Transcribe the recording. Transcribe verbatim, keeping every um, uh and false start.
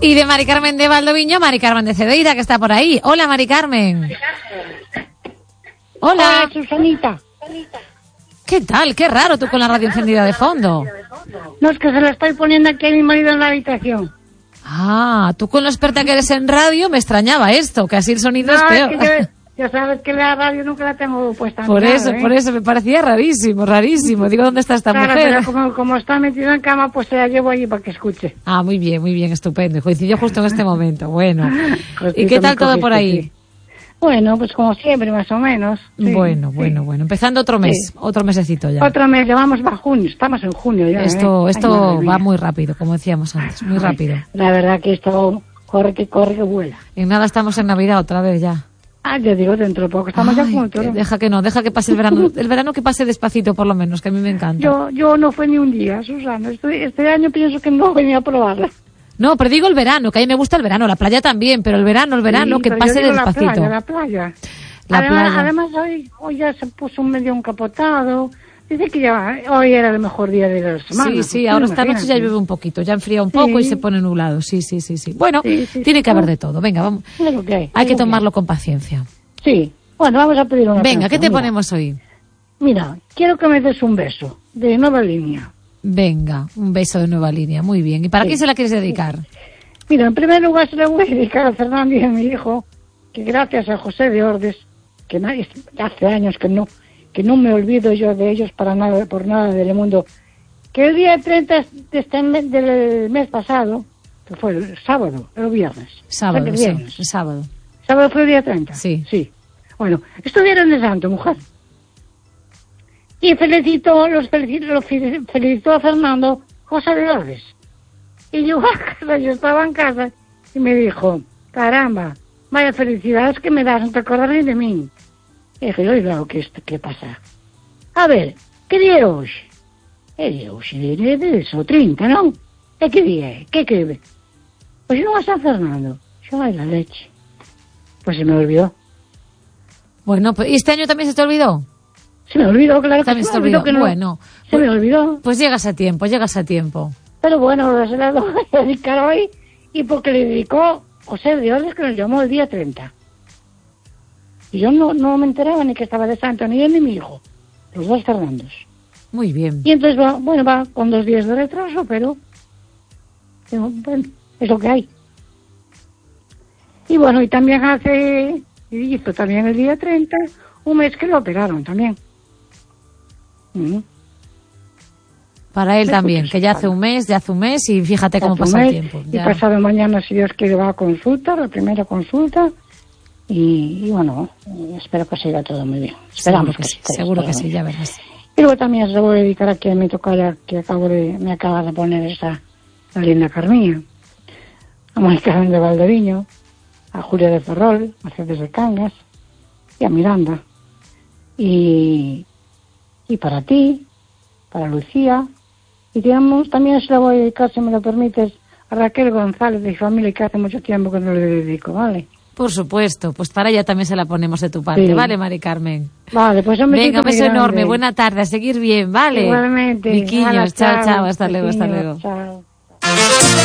Y de Mari Carmen de Valdoviño, Mari Carmen de Cedeira, que está por ahí. Hola, Mari Carmen. Hola. Hola, Susanita. ¿Qué tal? Qué raro tú con la radio encendida de fondo. No, es que se la estoy poniendo aquí a mi marido en la habitación. Ah, tú con lo experta que eres en radio, me extrañaba esto, que así el sonido No, es peor. es que yo, ya sabes que la radio nunca la tengo puesta. Por nada, eso, ¿eh? por eso, me parecía rarísimo, rarísimo. Digo, ¿dónde está esta Claro, mujer? pero como, como está metida en cama, pues se la llevo allí para que escuche. Ah, muy bien, muy bien, estupendo. Y coincidió justo en este momento, bueno. Cosita, ¿Y qué tal me todo por cogiste, ahí? sí. Bueno, pues como siempre, más o menos. Sí, Bueno, sí. bueno, bueno. Empezando otro mes, Sí. otro mesecito ya. Otro mes, ya vamos para junio, estamos en junio ya. Esto, ¿eh? esto Ay, madre va mía. muy rápido, como decíamos antes, muy Ay, rápido. La verdad que esto corre, que corre, que vuela. En nada estamos en Navidad otra vez ya. Ah, yo digo, dentro de poco estamos ya Ay, juntos. que ¿no? deja que no, deja que pase el verano. El verano que pase despacito, por lo menos, que a mí me encanta. Yo, yo no fue ni un día, Susana. Este, este año pienso que no venía a probarla. No, pero digo el verano, que a mí me gusta el verano, la playa también, pero el verano, el verano, Sí, que pero pase yo digo despacito. La playa, la playa. La además, playa. además hoy, hoy ya se puso un medio encapotado. Dice que ya hoy era el mejor día de la semana. Sí, sí, Pues, ahora esta noche ya imagínate. llueve un poquito, ya enfría un poco Sí. y se pone nublado. Sí, sí, sí, sí. Bueno, Sí, sí, tiene sí. que haber de todo. Venga, vamos. Es lo que hay. Hay es que lo tomarlo con paciencia. Sí. Bueno, vamos a pedir una Venga, ¿qué canción, te mira. ponemos hoy? Mira, quiero que me des un beso de Nueva Línea. Venga, un beso de Nueva Línea, muy bien. ¿Y para Sí. quién se la quieres dedicar? Mira, en primer lugar se le voy a dedicar a Fernando y a mi hijo, que gracias a José de Ordes, que nadie, hace años que no, que no me olvido yo de ellos para nada, por nada del mundo, que el día treinta de este mes, del mes pasado, que fue el sábado, el viernes. Sábado, el sí, viernes. el sábado. ¿Sábado fue el día treinta? Sí. Sí. Bueno, estuvieron de santo, mujer. Y felicitó, los felicitó, los felicitó a Fernando José de Ordes. Y yo, a casa, yo estaba en casa y me dijo, caramba, vaya felicidades que me das, no te acordarás de mí. Y dije, oiga, ¿qué, qué pasa? A ver, ¿qué día é hoxe? É día hoxe de, de, de eso, trinta, non? E que día é? Que que? Pois non a San Fernando. Xo, ai, la leche. Pois se me olvidó. Bueno, pues, ¿y este año también se te olvidó? Se me olvidó, claro que También se se te me olvidó. olvidó. Que no, Bueno, se me olvidó. Pues llegas a tiempo, llegas a tiempo. Pero bueno, se la voy a dedicar hoy y porque le dedicó José de Ordes, que nos llamó el día treinta. Y yo no, no me enteraba ni que estaba de santo, ni él ni mi hijo. Los dos Fernandos. Muy bien. Y entonces va, bueno, va con dos días de retraso, pero pero, bueno, es lo que hay. Y bueno, y también hace, y hizo también el día treinta, un mes que lo operaron también. Mm. Para él Me también, escuchas, que ya hace Susana. un mes, ya hace un mes y fíjate cómo Hace pasa un el mes, tiempo. Y Ya. pasado mañana, si Dios quiere, va a consulta, la primera consulta. Y, y bueno, espero que siga todo muy bien. Esperamos Seguro que que sí, sí, seguro que espero sí, muy ya bien. verás. Y luego también se lo voy a dedicar aquí a mi tocaya, que acabo de, me acaba de poner esa, la linda Carmilla. A Mónica de Valdoviño, a Julia de Ferrol, a Mercedes de Cangas y a Miranda. Y, y para ti, para Lucía, y digamos, también se la voy a dedicar, si me lo permites, a Raquel González de mi familia, que hace mucho tiempo que no le dedico, ¿vale? Por supuesto, pues para ella también se la ponemos de tu parte, Sí. ¿vale, Mari Carmen? Vale, pues un besito Venga, un muy beso grande. enorme, buena tarde, a seguir bien, ¿vale? Igualmente. Miquiños, Hala, chao, chao, chao, hasta luego, hasta Miquiños, luego. chao.